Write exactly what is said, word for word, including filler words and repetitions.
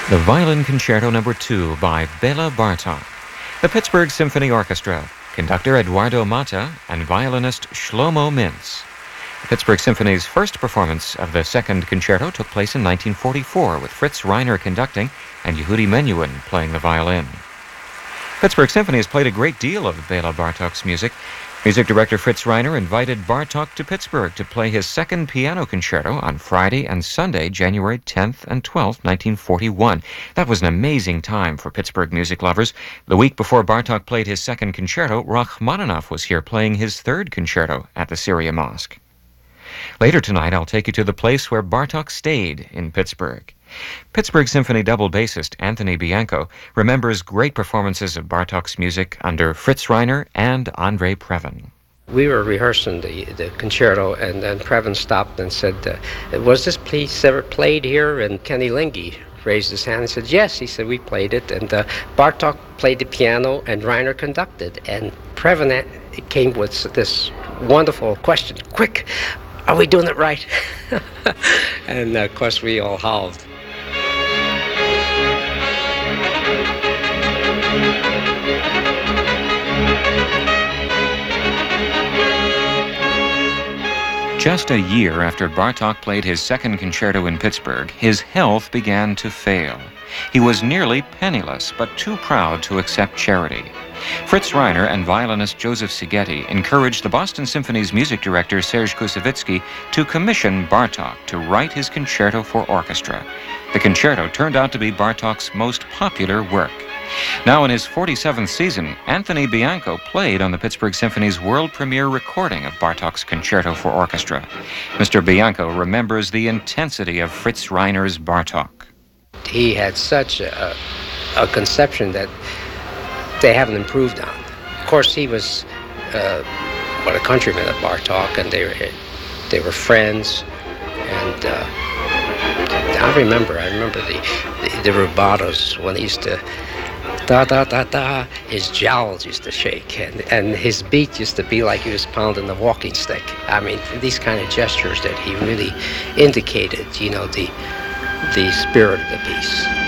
The Violin Concerto Number two by Bela Bartok. The Pittsburgh Symphony Orchestra, conductor Eduardo Mata, and violinist Shlomo Mintz. The Pittsburgh Symphony's first performance of the second concerto took place in nineteen forty-four, with Fritz Reiner conducting and Yehudi Menuhin playing the violin. Pittsburgh Symphony has played a great deal of Bela Bartok's music. Music director Fritz Reiner invited Bartok to Pittsburgh to play his second piano concerto on Friday and Sunday, January tenth and twelfth, nineteen forty-one. That was an amazing time for Pittsburgh music lovers. The week before Bartok played his second concerto, Rachmaninoff was here playing his third concerto at the Syria Mosque. Later tonight, I'll take you to the place where Bartok stayed in Pittsburgh. Pittsburgh Symphony double bassist Anthony Bianco remembers great performances of Bartok's music under Fritz Reiner and Andre Previn. We were rehearsing the, the concerto, and then Previn stopped and said, uh, was this piece ever played here? And Kenny Lingy raised his hand and said, yes. He said, we played it, and uh, Bartok played the piano, and Reiner conducted. And Previn came with this wonderful question, quick, are we doing it right? And, uh, of course, we all howled. Just a year after Bartok played his second concerto in Pittsburgh, his health began to fail. He was nearly penniless, but too proud to accept charity. Fritz Reiner and violinist Joseph Szigeti encouraged the Boston Symphony's music director Serge Koussevitzky to commission Bartok to write his concerto for orchestra. The concerto turned out to be Bartok's most popular work. Now in his forty-seventh season, Anthony Bianco played on the Pittsburgh Symphony's world premiere recording of Bartok's concerto for orchestra. Mister Bianco remembers the intensity of Fritz Reiner's Bartok. He had such a, a conception that they haven't improved on. Of course, he was uh, what a countryman of Bartok, and they were they were friends. And uh, I remember, I remember the the, the rubatos when he used to da da da da. His jowls used to shake, and and his beat used to be like he was pounding the walking stick. I mean, these kind of gestures that he really indicated, you know, the the spirit of the piece.